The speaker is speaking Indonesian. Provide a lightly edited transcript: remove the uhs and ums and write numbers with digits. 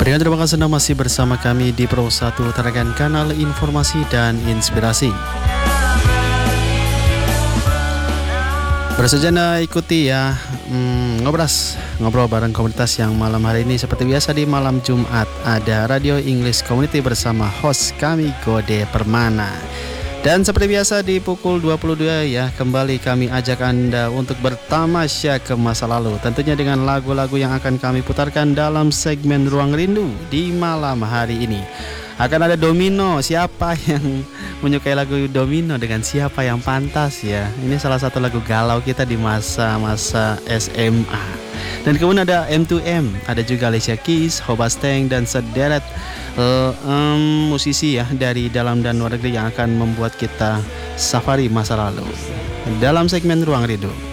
Dengan terima kasih Anda masih bersama kami di Pro 1 Tarakan Kanal Informasi dan Inspirasi. Bersejana ikuti ya ngobrol bareng komunitas yang malam hari ini seperti biasa di malam Jumat ada Radio English Community bersama host kami Gode Permana. Dan seperti biasa di pukul 22 ya kembali kami ajak Anda untuk bertamasya ke masa lalu, tentunya dengan lagu-lagu yang akan kami putarkan dalam segmen Ruang Rindu di malam hari ini. Akan ada domino, siapa yang menyukai lagu domino dengan siapa yang pantas ya. Ini salah satu lagu galau kita di masa-masa SMA. Dan kemudian ada M2M, ada juga Alicia Keys, Hobasteng dan sederet musisi ya dari dalam dan luar negeri yang akan membuat kita safari masa lalu dalam segmen Ruang Rindu.